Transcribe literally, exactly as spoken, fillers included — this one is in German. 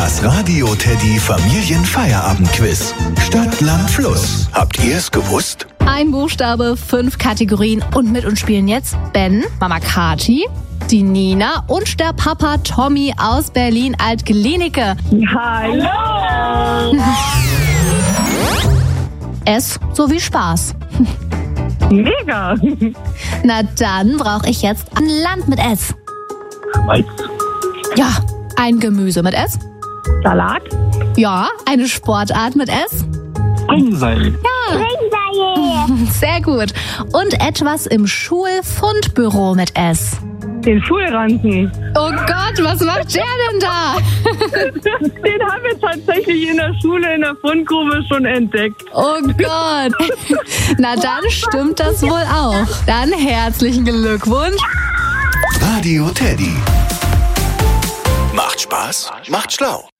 Das Radio Teddy Familienfeierabendquiz. Stadt, Land, Fluss. Habt ihr es gewusst? Ein Buchstabe, fünf Kategorien und mit uns spielen jetzt Ben, Mama Kati, die Nina und der Papa Tommy aus Berlin-Alt-Glienicke. Hallo! S sowie Spaß. Mega! Na dann brauche ich jetzt ein Land mit S. Schweiz. Ja, ein Gemüse mit S. Salat. Ja, eine Sportart mit S. Springseil. Ja, sehr gut. Und etwas im Schulfundbüro mit S. Den Schulranzen. Oh Gott, was macht der denn da? Den haben wir tatsächlich in der Schule in der Fundgrube schon entdeckt. Oh Gott. Na dann stimmt das wohl auch. Dann herzlichen Glückwunsch. Radio Teddy. Macht Spaß, macht schlau.